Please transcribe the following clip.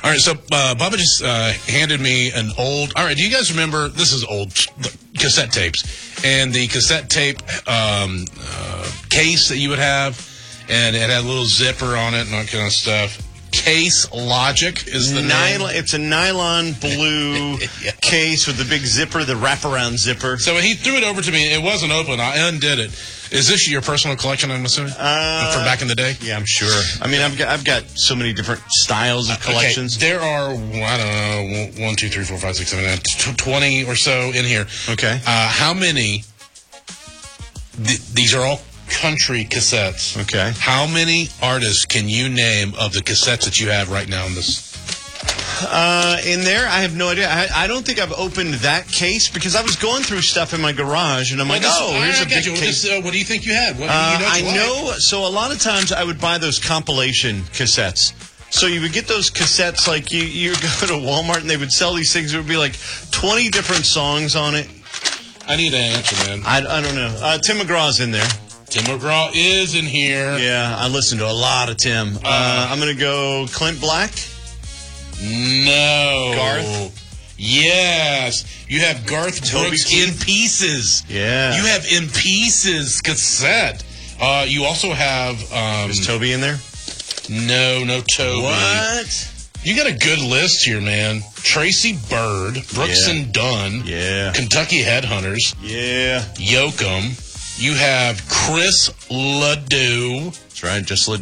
All right, so Bubba just handed me an old... All right, do you guys remember... This is old cassette tapes. And the cassette tape case that you would have, and it had a little zipper on it and that kind of stuff. Case Logic is the name. It's a nylon blue case with the big zipper, the wraparound zipper. So he threw it over to me. It wasn't open. I undid it. Is this your personal collection, I'm assuming? From back in the day? Yeah, I'm sure. I mean, I've got so many different styles of collections. Okay. There are, I don't know, 1, 2, 3, 4, 5, 6, 7, 8, 20 or so in here. Okay. How many, these are all country cassettes. Okay. How many artists can you name of the cassettes that you have right now in this? In there, I have no idea. I don't think I've opened that case because I was going through stuff in my garage, and I'm like, here's a big case. What do you think you had? So a lot of times I would buy those compilation cassettes. So you would get those cassettes, like you go to Walmart, and they would sell these things. There would be like 20 different songs on it. I need an answer, man. I don't know. Tim McGraw's in there. Tim McGraw is in here. Yeah, I listen to a lot of Tim. I'm going to go Clint Black. No. Garth? Yes. You have Garth Brooks in Pieces. Yeah. You have In Pieces cassette. You also have... is Toby in there? No Toby. What? You got a good list here, man. Tracy Byrd, Brooks and Dunn. Yeah. Kentucky Headhunters. Yeah. Yoakum. You have Chris Ledoux. That's right, just